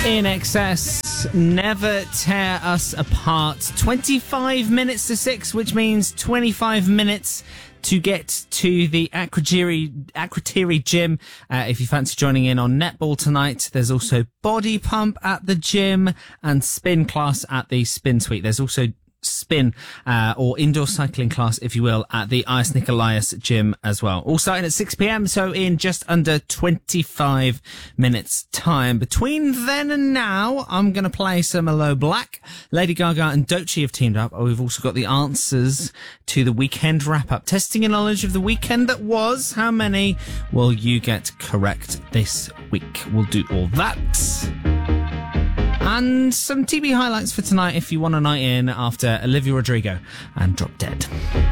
In excess, never tear us apart. 25 minutes to 6, which means 25 minutes to get to the Akrotiri gym. If you fancy joining in on netball tonight, there's also body pump at the gym and spin class at the spin suite. There's also spin or indoor cycling class, if you will, at the Ias Nikolaos gym as well. All starting at 6 p.m, so in just under 25 minutes time. Between then and now, I'm going to play some Aloe Black. Lady Gaga and Doechii have teamed up. We've also got the answers to the weekend wrap-up. Testing your knowledge of the weekend that was. How many will you get correct this week? We'll do all that. And some TV highlights for tonight if you want a night in after Olivia Rodrigo and Drop Dead.